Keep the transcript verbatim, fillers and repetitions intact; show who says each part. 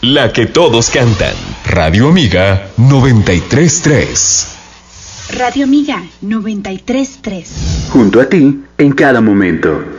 Speaker 1: la que todos cantan. Radio Amiga noventa y tres punto tres.
Speaker 2: Radio Amiga noventa y tres punto tres.
Speaker 3: Junto a ti en cada momento.